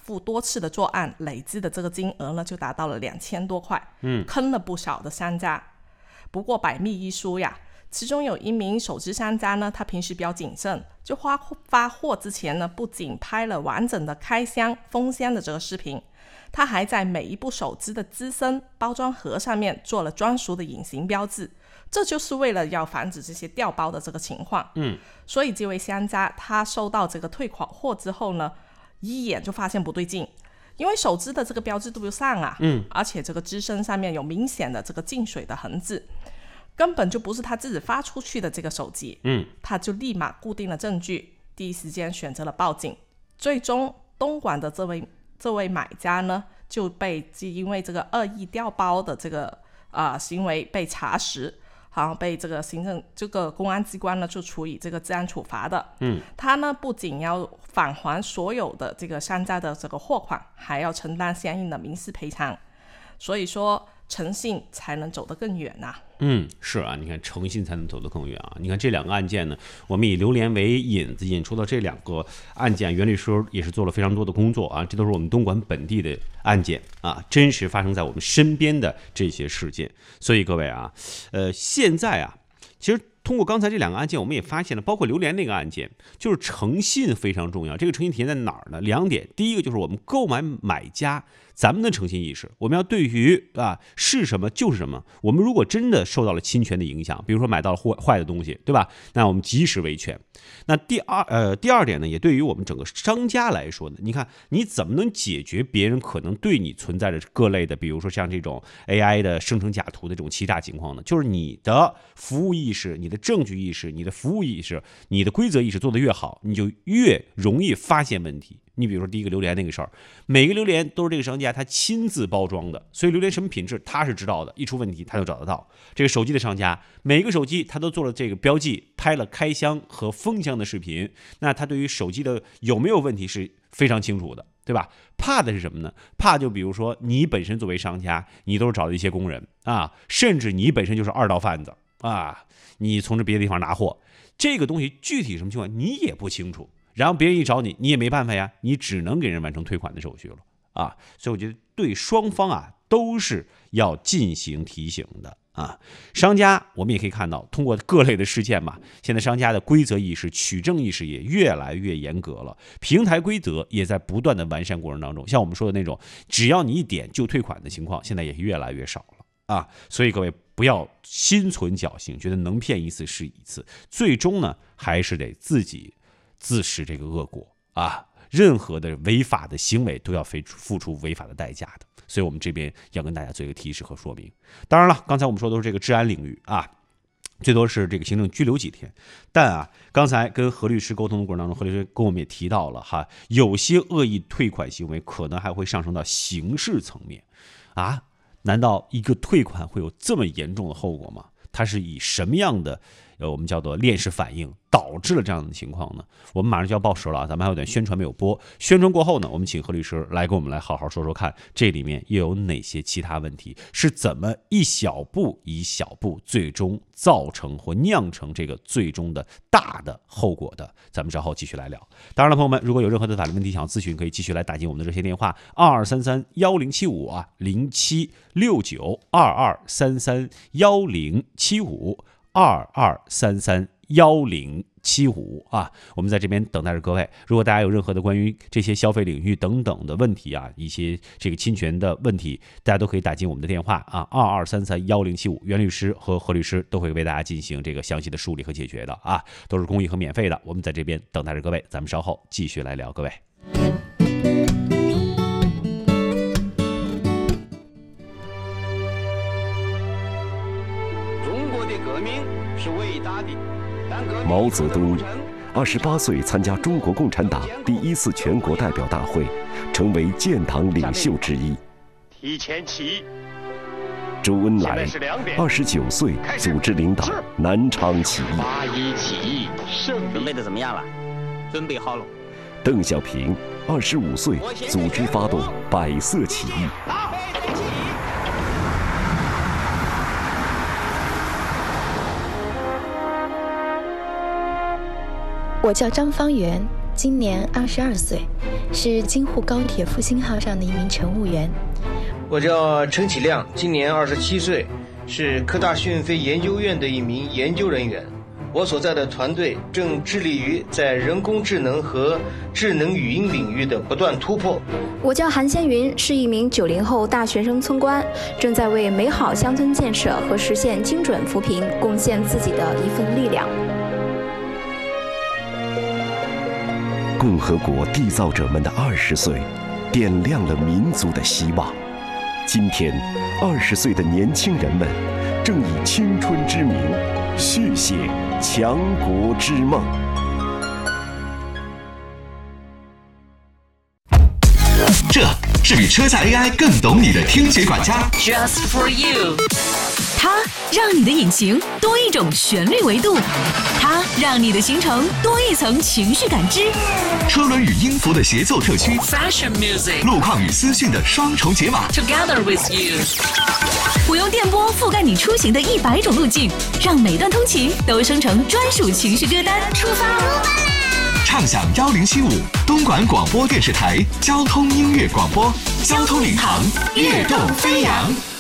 复多次的作案，累积的这个金额呢就达到了2000多块，坑了不少的商家。不过百密一疏呀，其中有一名手机商家呢，他平时比较谨慎，就发货之前呢，不仅拍了完整的开箱封箱的这个视频，他还在每一部手机的机身包装盒上面做了专属的隐形标志，这就是为了要防止这些调包的这个情况。所以这位商家他收到这个退款货之后呢，一眼就发现不对劲，因为手机的这个标志对不上啊，而且这个机身上面有明显的这个进水的痕迹，根本就不是他自己发出去的这个手机。他就立马固定了证据，第一时间选择了报警。最终东莞的这位买家呢，就因为这个恶意调包的这个行为被查实，好像被这个公安机关呢就处以这个治安处罚的。他呢不仅要返还所有的这个商家的这个货款，还要承担相应的民事赔偿。所以说诚信才能走得更远啊。 是啊，你看诚信才能走得更远啊。你看这两个案件呢，我们以榴莲为引子引出的这两个案件，袁律师也是做了非常多的工作啊，这都是我们东莞本地的案件啊，真实发生在我们身边的这些事件。所以各位啊，现在啊，其实通过刚才这两个案件，我们也发现了，包括榴莲那个案件，就是诚信非常重要。这个诚信体现在哪儿呢？2点，第一个就是我们购买买家咱们的诚信意识，我们要对于是什么就是什么。我们如果真的受到了侵权的影响，比如说买到了坏的东西，对吧？那我们及时维权。那第二点呢，也对于我们整个商家来说呢，你看你怎么能解决别人可能对你存在着各类的，比如说像这种 AI 的生成假图的这种欺诈情况呢？就是你的服务意识、你的证据意识、你的服务意识、你的规则意识做得越好，你就越容易发现问题。你比如说第一个榴莲那个事儿，每个榴莲都是这个商家他亲自包装的，所以榴莲什么品质他是知道的，一出问题他就找得到。这个手机的商家，每个手机他都做了这个标记，拍了开箱和封箱的视频，那他对于手机的有没有问题是非常清楚的，对吧？怕的是什么呢？怕就比如说你本身作为商家，你都是找的一些工人啊，甚至你本身就是2道贩子啊，你从这别的地方拿货，这个东西具体什么情况你也不清楚。然后别人一找你，你也没办法呀，你只能给人完成退款的手续了啊。所以我觉得对双方啊都是要进行提醒的啊。商家我们也可以看到，通过各类的事件嘛，现在商家的规则意识、取证意识也越来越严格了，平台规则也在不断的完善过程当中。像我们说的那种只要你一点就退款的情况，现在也越来越少了啊。所以各位不要心存侥幸，觉得能骗一次是一次，最终呢还是得自己自食这个恶果啊！任何的违法的行为都要付出违法的代价的，所以我们这边要跟大家做一个提示和说明。当然了，刚才我们说的都是这个治安领域啊，最多是这个行政拘留几天。但啊，刚才跟何律师沟通的过程当中，何律师跟我们也提到了哈，有些恶意退款行为可能还会上升到刑事层面啊？难道一个退款会有这么严重的后果吗？它是以什么样的我们叫做链式反应导致了这样的情况呢？我们马上就要报时了啊，咱们还有点宣传没有播。宣传过后呢，我们请何律师来跟我们来好好说说看，这里面又有哪些其他问题，是怎么一小步一小步最终造成或酿成这个最终的大的后果的。咱们稍后继续来聊。当然了，朋友们，如果有任何的法律问题想要咨询，可以继续来打进我们的热线电话22331075啊07692233107522331075啊，我们在这边等待着各位。如果大家有任何的关于这些消费领域等等的问题啊，一些这个侵权的问题，大家都可以打进我们的电话啊，22331075，袁律师和何律师都会为大家进行这个详细的梳理和解决的啊，都是公益和免费的。我们在这边等待着各位，咱们稍后继续来聊，各位。 革命是伟大的， 毛泽东28岁参加中国共产党第1次全国代表大会，成为建党领袖之一。 提前起义。 周恩来29岁组织领导南昌起义。 8·1起义胜利。 准备的怎么样了？准备好了。 邓小平25岁组织发动百色起义。 我叫张方圆，今今年22岁，是京沪高铁复兴号上的一名乘务员。 我叫陈启亮，今年27岁，是科大讯飞研究院的一名研究人员。我所在的团队正致力于在人工智能和智能语音领域的不断突破。 我叫韩先云，是一名90后大学生村官，正在为美好乡村建设和实现精准扶贫贡献自己的一份力量。 共和国缔造者们的20岁，点亮了民族的希望。今天，20岁的年轻人们正以青春之名续写强国之梦。 这是比车载 AI 更懂你的听觉管家 ，Just for you。它让你的引擎多一种旋律维度，它让你的行程多一层情绪感知。 车轮与音符的协奏特区 ，Fashion Music。 路况与资讯的双重解码 ，Together with you。我用电波覆盖你出行的100种路径，让每段通勤都生成专属情绪歌单。出发啦！ 畅享1075东莞广播电视台交通音乐广播，交通领航，跃动飞扬。